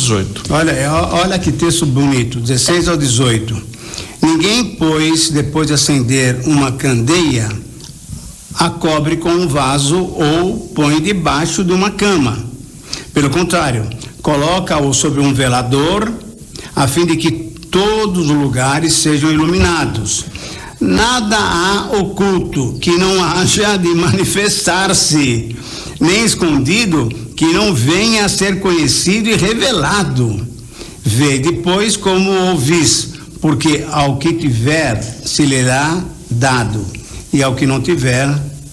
18. Olha que texto bonito, 16 ao 18. Ninguém, pois, depois de acender uma candeia, a cobre com um vaso ou põe debaixo de uma cama. Pelo contrário, coloca-o sobre um velador, a fim de que todos os lugares sejam iluminados. Nada há oculto que não haja de manifestar-se, nem escondido que não venha a ser conhecido e revelado. Vê depois como ouvis, porque ao que tiver se lhe será dado, e ao que não tiver,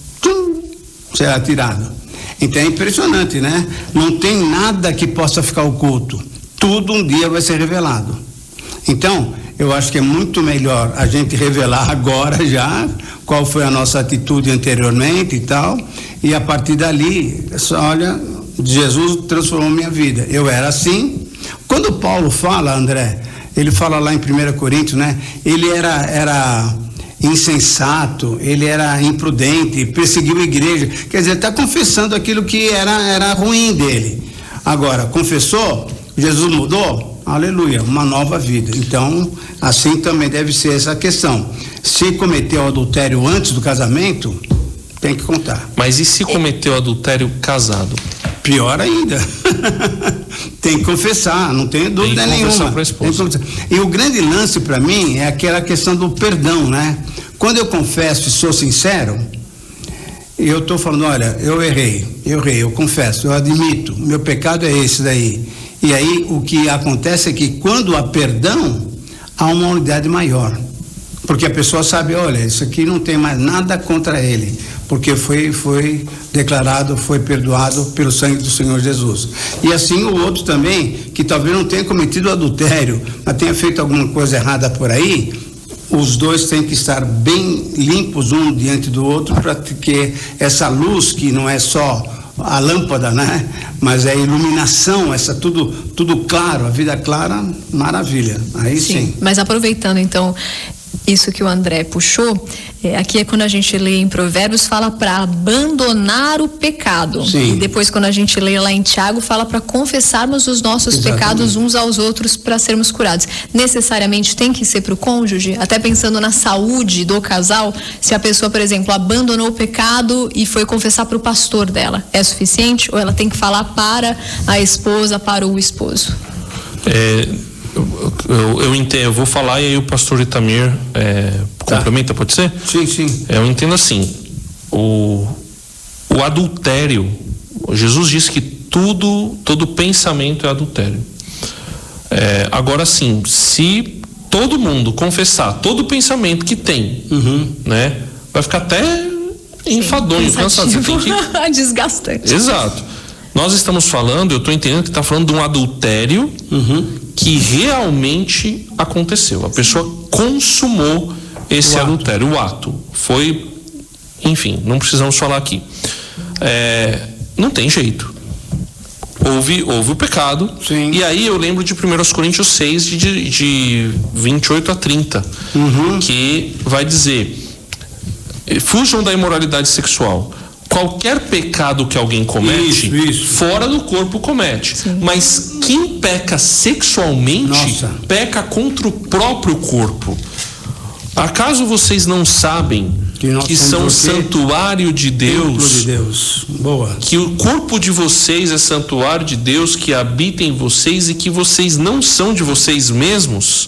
será tirado. Então é impressionante, né? Não tem nada que possa ficar oculto. Tudo um dia vai ser revelado. Então, eu acho que é muito melhor a gente revelar agora já qual foi a nossa atitude anteriormente e tal, e a partir dali, olha, Jesus transformou minha vida. Eu era assim. Quando Paulo fala, André, ele fala lá em 1 Coríntios, né? Ele era insensato, ele era imprudente, perseguiu a igreja. Quer dizer, está confessando aquilo que era ruim dele. Agora, confessou, Jesus mudou, aleluia, uma nova vida. Então, assim também deve ser essa questão. Se cometeu adultério antes do casamento, tem que contar. Mas e se cometeu adultério casado? Pior ainda. Tem que confessar, não tenho dúvida nenhuma. E o grande lance para mim é aquela questão do perdão, né? Quando eu confesso e sou sincero, eu estou falando, olha, eu errei, eu confesso, eu admito, meu pecado é esse daí. E aí o que acontece é que quando há perdão, há uma unidade maior. Porque a pessoa sabe, olha, isso aqui não tem mais nada contra ele, porque foi declarado, foi perdoado pelo sangue do Senhor Jesus. E assim o outro também, que talvez não tenha cometido adultério, mas tenha feito alguma coisa errada por aí, os dois têm que estar bem limpos um diante do outro, para que essa luz, que não é só a lâmpada, né? Mas é a iluminação, essa tudo claro, a vida clara, maravilha. Aí sim. Mas aproveitando então isso que o André puxou, aqui é quando a gente lê em Provérbios, fala para abandonar o pecado. Sim. E depois quando a gente lê lá em Tiago, fala para confessarmos os nossos pecados uns aos outros para sermos curados. Necessariamente tem que ser para o cônjuge? Até pensando na saúde do casal, se a pessoa, por exemplo, abandonou o pecado e foi confessar para o pastor dela, é suficiente? Ou ela tem que falar para a esposa, para o esposo? Eu entendo, eu vou falar e aí o pastor Itamir complementa, pode ser? Sim. Eu entendo assim, o adultério, Jesus disse que todo pensamento é adultério. Agora sim, se todo mundo confessar todo pensamento que tem, né, vai ficar até enfadonho, cansado. Você tem que... desgastante. Exato. Nós estamos falando, eu estou entendendo que está falando de um adultério que realmente aconteceu. A pessoa consumou esse adultério, o ato. Foi, enfim, não precisamos falar aqui. Não tem jeito. Houve o pecado. Sim. E aí eu lembro de 1 Coríntios 6, de 28 a 30, que vai dizer: fujam da imoralidade sexual. Qualquer pecado que alguém comete, fora do corpo comete. Sim. Mas quem peca sexualmente, peca contra o próprio corpo. Acaso vocês não sabem que são santuário de Deus? Boa. Que o corpo de vocês é santuário de Deus, que habita em vocês e que vocês não são de vocês mesmos?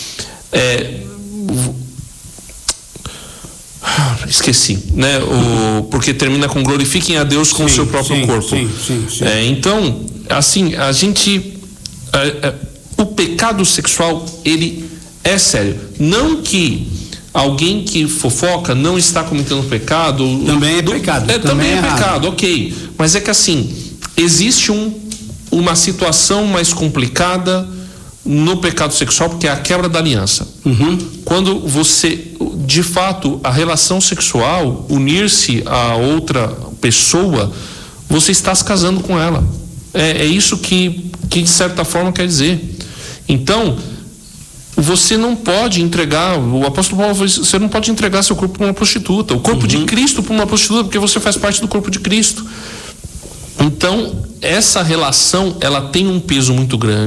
Esqueci, né? Porque termina com glorifiquem a Deus com o seu próprio corpo. Sim. Então, assim, a gente, o pecado sexual, ele é sério. Não que alguém que fofoca não está cometendo pecado. Também é pecado. Também é pecado, ok. Mas é que assim, existe uma situação mais complicada no pecado sexual, porque é a quebra da aliança. Quando você, de fato, a relação sexual, unir-se a outra pessoa, você está se casando com ela. É isso que de certa forma quer dizer. Então, você não pode entregar, o apóstolo Paulo, você não pode entregar seu corpo para uma prostituta, o corpo de Cristo para uma prostituta, porque você faz parte do corpo de Cristo. Então, essa relação, ela tem um peso muito grande.